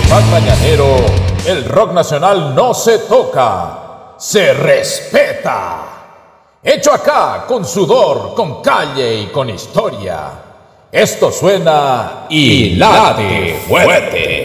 Flag Mañanero, el rock nacional no se toca, se respeta. Hecho acá, con sudor, con calle y con historia. Esto suena y late fuerte.